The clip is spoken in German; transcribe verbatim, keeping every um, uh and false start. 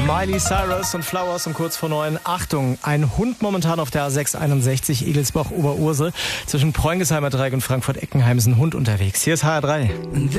Miley Cyrus und Flowers um kurz vor neun. Achtung, ein Hund momentan auf der A sechs einundsechzig Egelsbach-Oberursel. Zwischen Preungestheimer Dreieck und Frankfurt-Eckenheim ist ein Hund unterwegs. Hier ist H R drei.